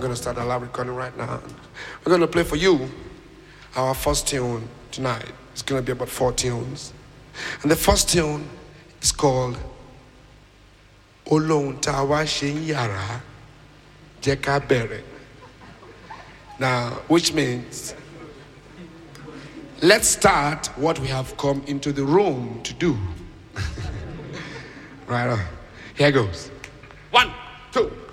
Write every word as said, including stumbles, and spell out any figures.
going to start the live recording right now. We're going to play for you our first tune tonight. It's going to be about four tunes. And the first tune is called Olohun Ta Wa Ṣe Ń Yàrá Jẹ́ Ká Bẹ̀rẹ̀. Now, which means, let's start what we have come into the room to do. Right on. Here goes. One, two.